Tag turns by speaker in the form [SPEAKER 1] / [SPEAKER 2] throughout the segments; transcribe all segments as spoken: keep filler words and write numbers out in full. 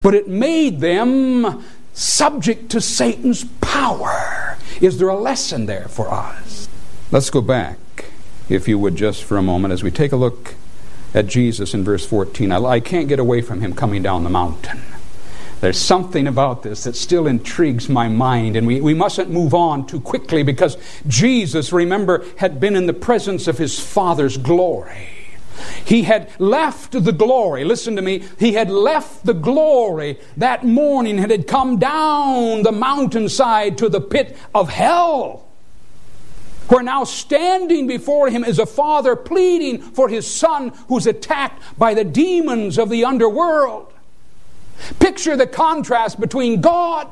[SPEAKER 1] but it made them subject to Satan's power. Is there a lesson there for us? Let's go back, if you would, just for a moment, as we take a look at Jesus in verse fourteen. I, I can't get away from him coming down the mountain. There's something about this that still intrigues my mind, and we, we mustn't move on too quickly, because Jesus, remember, had been in the presence of his Father's glory. He had left the glory, listen to me, he had left the glory that morning and had come down the mountainside to the pit of hell, where now standing before him is a father pleading for his son who's attacked by the demons of the underworld. Picture the contrast between God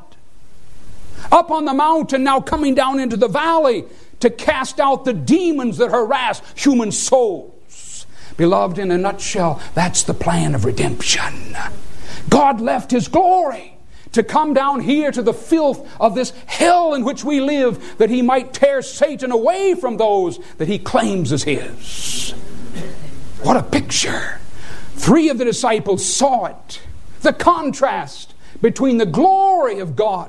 [SPEAKER 1] up on the mountain, now coming down into the valley to cast out the demons that harass human souls. Beloved, in a nutshell, that's the plan of redemption. God left his glory to come down here to the filth of this hell in which we live, that he might tear Satan away from those that he claims as his. What a picture. Three of the disciples saw it. The contrast between the glory of God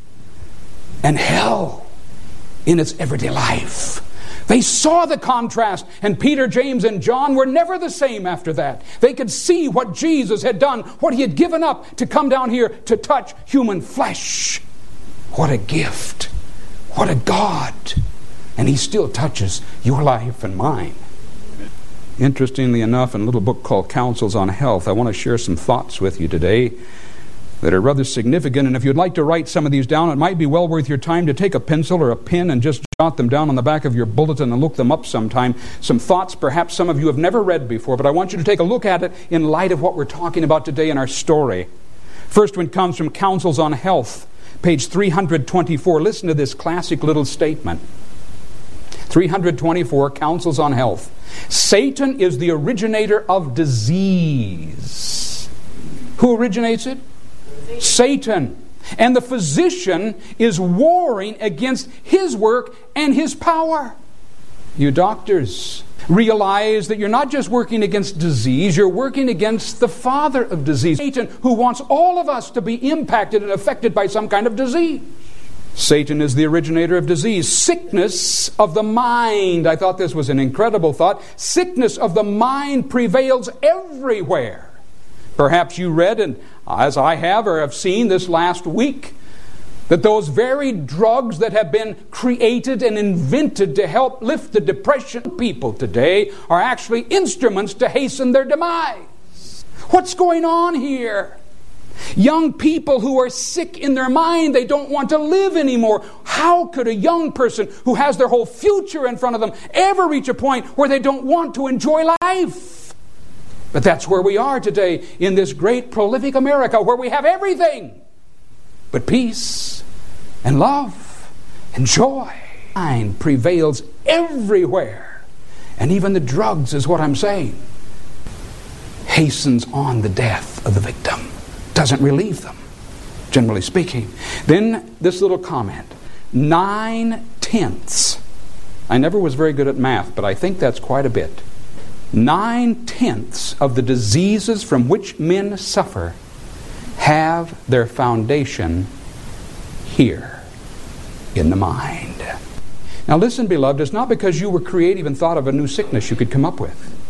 [SPEAKER 1] and hell in its everyday life. They saw the contrast, and Peter, James, and John were never the same after that. They could see what Jesus had done, what he had given up to come down here to touch human flesh. What a gift. What a God. And he still touches your life and mine. Interestingly enough, in a little book called Counsels on Health, I want to share some thoughts with you today that are rather significant. And if you'd like to write some of these down, it might be well worth your time to take a pencil or a pen and just jot them down on the back of your bulletin and look them up sometime. Some thoughts perhaps some of you have never read before, but I want you to take a look at it in light of what we're talking about today in our story. First one comes from Counsels on Health, page three hundred twenty-four. Listen to this classic little statement. three hundred twenty-four, Counsels on Health. Satan is the originator of disease. Who originates it? Satan. And the physician is warring against his work and his power. You doctors, realize that you're not just working against disease, you're working against the father of disease, Satan, who wants all of us to be impacted and affected by some kind of disease. Satan is the originator of disease. Sickness of the mind. I thought this was an incredible thought. Sickness of the mind prevails everywhere. Perhaps you read, and as I have or have seen this last week, that those very drugs that have been created and invented to help lift the depression of people today are actually instruments to hasten their demise. What's going on here? Young people who are sick in their mind, they don't want to live anymore. How could a young person who has their whole future in front of them ever reach a point where they don't want to enjoy life? But that's where we are today in this great prolific America, where we have everything but peace and love and joy. Mind prevails everywhere. And even the drugs, is what I'm saying, hastens on the death of the victim. Doesn't relieve them, generally speaking. Then this little comment. Nine-tenths. I never was very good at math, but I think that's quite a bit. Nine-tenths of the diseases from which men suffer have their foundation here in the mind. Now listen, beloved, it's not because you were creative and thought of a new sickness you could come up with.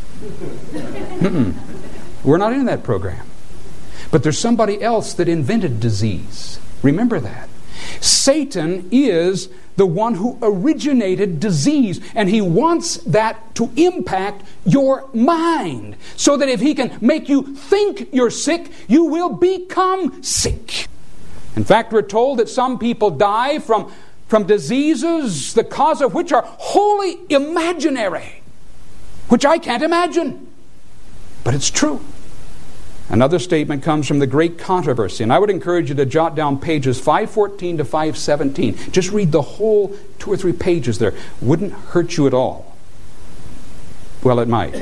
[SPEAKER 1] Mm-mm. We're not in that program. But there's somebody else that invented disease. Remember that. Satan is the one who originated disease, and he wants that to impact your mind, so that if he can make you think you're sick, you will become sick. In fact, we're told that some people die from, from diseases, the cause of which are wholly imaginary, which I can't imagine. But it's true. Another statement comes from the Great Controversy, and I would encourage you to jot down pages five fourteen to five seventeen. Just read the whole two or three pages there. Wouldn't hurt you at all. Well, it might.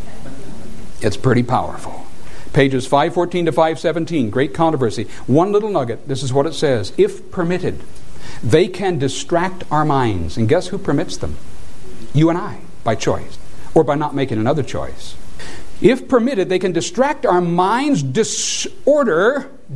[SPEAKER 1] It's pretty powerful. Pages five fourteen to five seventeen, Great Controversy. One little nugget, this is what it says. If permitted, they can distract our minds. And guess who permits them? You and I, by choice, or by not making another choice. If permitted, they can distract our minds, disorder,